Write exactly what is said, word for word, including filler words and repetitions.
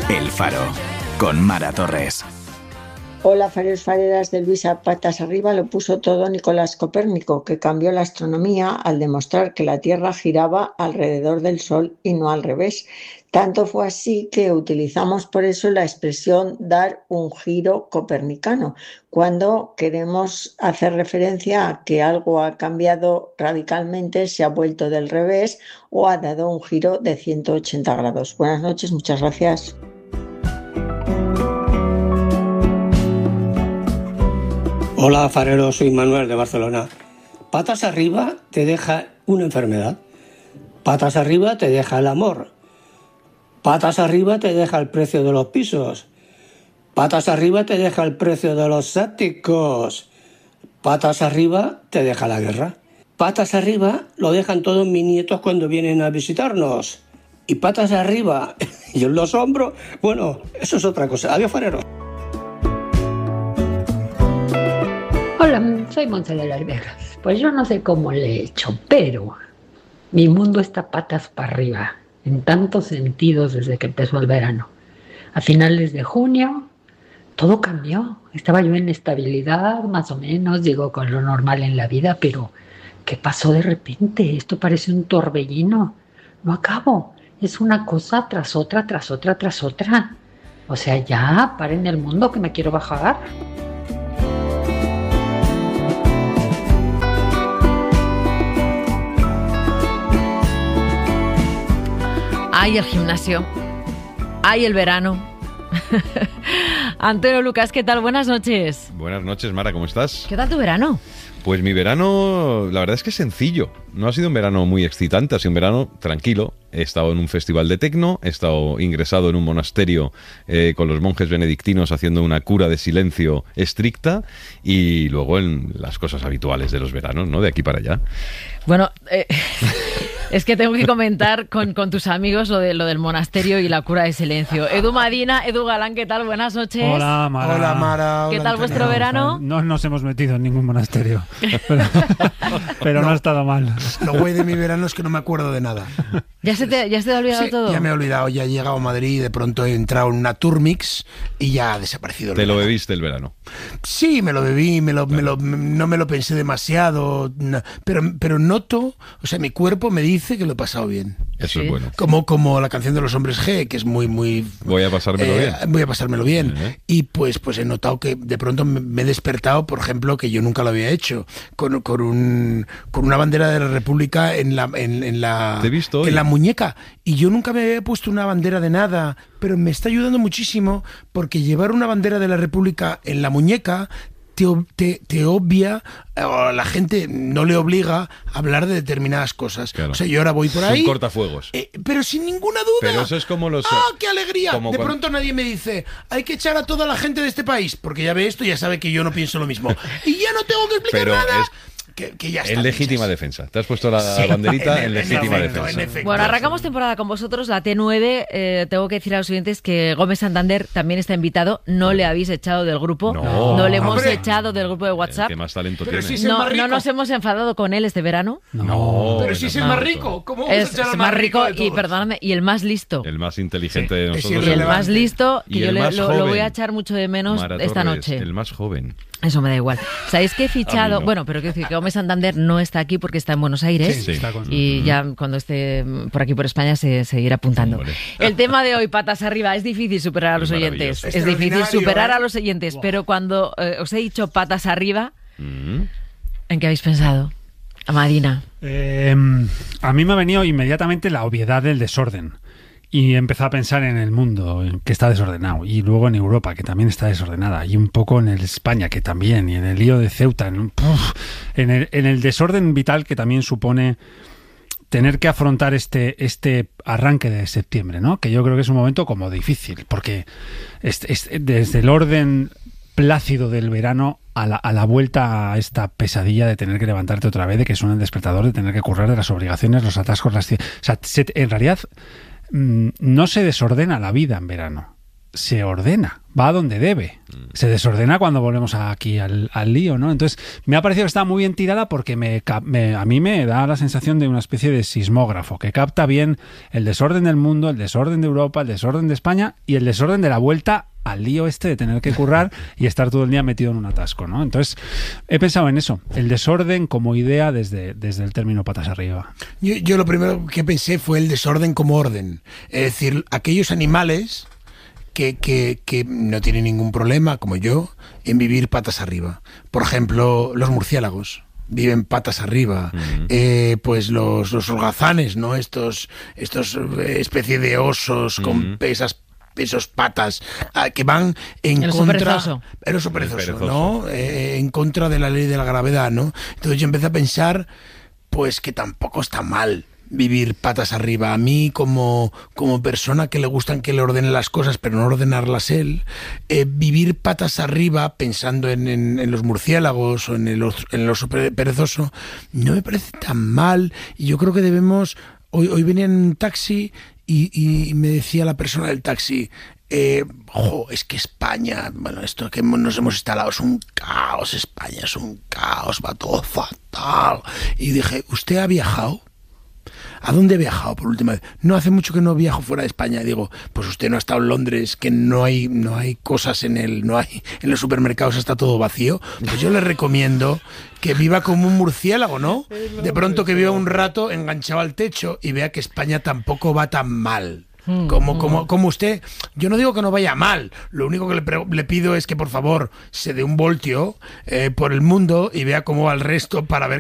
El Faro, con Mara Torres. Hola, fareros, fareras de Luisa. Patas arriba lo puso todo Nicolás Copérnico, que cambió la astronomía al demostrar que la Tierra giraba alrededor del Sol y no al revés. Tanto fue así que utilizamos por eso la expresión dar un giro copernicano, cuando queremos hacer referencia a que algo ha cambiado radicalmente, se ha vuelto del revés o ha dado un giro de ciento ochenta grados. Buenas noches, muchas gracias. Hola, farero, soy Manuel de Barcelona. Patas arriba te deja una enfermedad. Patas arriba te deja el amor. Patas arriba te deja el precio de los pisos. Patas arriba te deja el precio de los sépticos. Patas arriba te deja la guerra. Patas arriba lo dejan todos mis nietos cuando vienen a visitarnos. Y patas arriba y en los hombros, bueno, eso es otra cosa. Adiós, farero. Hola, soy Monse de Las Vegas. Pues yo no sé cómo le he hecho, pero mi mundo está patas para arriba, en tantos sentidos desde que empezó el verano. A finales de junio, todo cambió. Estaba yo en estabilidad, más o menos, digo, con lo normal en la vida, pero ¿qué pasó de repente? Esto parece un torbellino. No acabo. Es una cosa tras otra, tras otra, tras otra. O sea, ya, paren el mundo que me quiero bajar. Ay, el gimnasio. Ay, el verano. Antonio Lucas, ¿qué tal? Buenas noches. Buenas noches, Mara, ¿cómo estás? ¿Qué tal tu verano? Pues mi verano, la verdad es que es sencillo. No ha sido un verano muy excitante, ha sido un verano tranquilo. He estado en un festival de tecno, he estado ingresado en un monasterio eh, con los monjes benedictinos haciendo una cura de silencio estricta y luego en las cosas habituales de los veranos, ¿no? De aquí para allá. Bueno, eh, es que tengo que comentar con, con tus amigos lo, de, lo del monasterio y la cura de silencio. Edu Madina, Edu Galán, ¿qué tal? Buenas noches. Hola, Mara. Hola, Mara. ¿Qué Hola, tal Antonio. vuestro verano? No nos hemos metido en ningún monasterio, pero, pero no. no ha estado mal. Lo güey de mi verano es que no me acuerdo de nada. ¿Ya se te, ya se te ha olvidado sí, todo? Ya me he olvidado, ya he llegado a Madrid y de pronto he entrado en una Turmix y ya ha desaparecido el ¿Te verano. lo bebiste el verano? Sí, me lo bebí, me lo, me lo, no me lo pensé demasiado, no, pero, pero noto, o sea, mi cuerpo me dice que lo he pasado bien. Eso ¿Sí? es bueno. Como, como la canción de los hombres G, que es muy, muy... Voy a pasármelo eh, bien. Voy a pasármelo bien. Uh-huh. Y pues, pues he notado que de pronto me he despertado, por ejemplo, que yo nunca lo había hecho, con, con, un, con una bandera de la República en la, en, en la, Te he visto hoy. en la muñeca. Y yo nunca me había puesto una bandera de nada, pero me está ayudando muchísimo porque llevar una bandera de la República en la muñeca te, te, te obvia, o la gente no le obliga a hablar de determinadas cosas. Claro. O sea, yo ahora voy por ahí... Un cortafuegos. Eh, pero sin ninguna duda. Pero eso es como los... ¡Ah, qué alegría! como De cuando... pronto nadie me dice, hay que echar a toda la gente de este país, porque ya ve esto y ya sabe que yo no pienso lo mismo. Y ya no tengo que explicar Pero nada. es... Que, que ya está. En legítima dichas. defensa. Te has puesto la Sí, banderita en, en- en legítima efecto, defensa. en efecto. Bueno, arrancamos temporada con vosotros, la T nueve. Eh, tengo que decir a los oyentes que Gómez Santander también está invitado. No le habéis echado del grupo. No. No le hemos Hombre. echado del grupo de WhatsApp. El que más talento Pero tiene. si es el No, más rico. no nos hemos enfadado con él este verano. No, Pero si es el no, más no. rico, ¿cómo vamos a Es, echar al es más rico de y, todos? perdóname, y el más listo. El más inteligente Sí, de es nosotros. Y el irrelevante. más listo, que Y yo el le- más lo, lo voy joven. a echar mucho de menos Mara esta Torres, noche. El más joven. Eso me da igual. ¿Sabéis que he fichado? A mí no. Bueno, pero quiero decir que Gómez Santander no está aquí porque está en Buenos Aires. Sí. Está con- Y ya cuando esté por aquí por España se, se irá apuntando. Hombre. El tema de hoy, patas arriba, es difícil superar a los Es oyentes. maravilloso. Es difícil Extraordinario, superar ¿eh? a los oyentes, pero cuando eh, os he dicho patas arriba, Mm. ¿en qué habéis pensado? Amadina. Eh, a mí me ha venido inmediatamente la obviedad del desorden. Y he empezado a pensar en el mundo, en que está desordenado, y luego en Europa, que también está desordenada, y un poco en el España, que también, y en el lío de Ceuta, en, uf, en, el, en el desorden vital que también supone tener que afrontar este, este arranque de septiembre, ¿no? Que yo creo que es un momento como difícil, porque es, es, desde el orden plácido del verano a la, a la vuelta a esta pesadilla de tener que levantarte otra vez, de que suena el despertador, de tener que currar, de las obligaciones, los atascos, las... O sea, se, en realidad... no se desordena la vida en verano. se ordena, va a donde debe. Se desordena cuando volvemos aquí al, al lío, ¿no? Entonces, me ha parecido que está muy bien tirada porque me, me, a mí me da la sensación de una especie de sismógrafo que capta bien el desorden del mundo, el desorden de Europa, el desorden de España y el desorden de la vuelta al lío este de tener que currar y estar todo el día metido en un atasco, ¿no? Entonces, he pensado en eso, el desorden como idea desde, desde el término patas arriba. Yo, yo lo primero que pensé fue el desorden como orden. Es decir, aquellos animales que, que, que no tienen ningún problema, como yo, en vivir patas arriba. Por ejemplo, los murciélagos viven patas arriba, uh-huh. eh, pues los, los holgazanes, ¿no? Estos, estos eh, especie de osos uh-huh. con esas esos patas ah, que van en el contra perezoso. el oso perezoso, el perezoso. ¿no? Eh, en contra de la ley de la gravedad, ¿no? Entonces yo empecé a pensar pues que tampoco está mal vivir patas arriba. A mí, como, como persona que le gustan que le ordenen las cosas, pero no ordenarlas él, eh, vivir patas arriba, pensando en, en, en los murciélagos o en el, en el oso perezoso, no me parece tan mal. Y yo creo que debemos... Hoy, hoy venía en un taxi y, y me decía la persona del taxi... Eh, jo, es que España, bueno, esto que nos hemos instalado es un caos, España es un caos, va todo fatal. Y dije, ¿usted ha viajado? ¿A dónde he viajado por última vez? No, hace mucho que no viajo fuera de España. Y digo, pues usted no ha estado en Londres, que no hay, no hay cosas en el, no hay, en los supermercados está todo vacío. Pues yo le recomiendo que viva como un murciélago, ¿no? De pronto que viva un rato enganchado al techo y vea que España tampoco va tan mal. Como, como, como usted, yo no digo que no vaya mal, lo único que le, pre- le pido es que por favor se dé un voltio eh, por el mundo y vea cómo va el resto para ver